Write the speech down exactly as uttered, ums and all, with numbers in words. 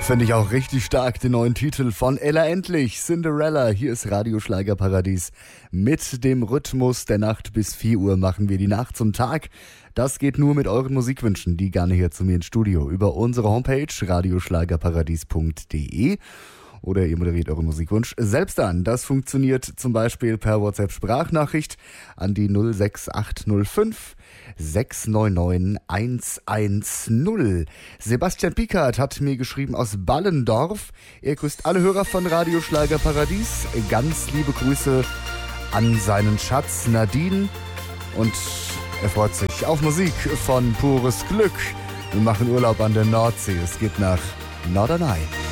Finde ich auch richtig stark, den neuen Titel von Ella Endlich, Cinderella. Hier ist Radio Schlagerparadies. Mit dem Rhythmus der Nacht bis vier Uhr machen wir die Nacht zum Tag. Das geht nur mit euren Musikwünschen, die gerne hier zu mir ins Studio über unsere Homepage radioschlagerparadies punkt de. Oder ihr moderiert euren Musikwunsch selbst an. Das funktioniert zum Beispiel per WhatsApp-Sprachnachricht an die null sechs acht null fünf sechs neun neun eins eins null. Sebastian Pickard hat mir geschrieben aus Ballendorf. Er grüßt alle Hörer von Radio Schlagerparadies. Ganz liebe Grüße an seinen Schatz Nadine. Und er freut sich auf Musik von Pures Glück. Wir machen Urlaub an der Nordsee. Es geht nach Norderney.